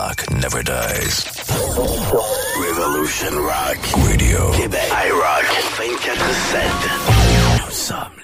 rock never dies. Revolution Rock Radio. Québec. iRock 24/7. Nous sommes